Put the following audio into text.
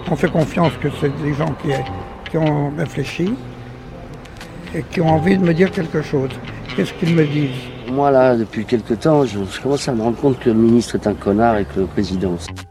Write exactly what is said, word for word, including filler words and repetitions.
on fait confiance que c'est des gens qui, qui ont réfléchi et qui ont envie de me dire quelque chose. Qu'est-ce qu'ils me disent? Moi, là, depuis quelque temps, je, je commence à me rendre compte que le ministre est un connard et que le président aussi.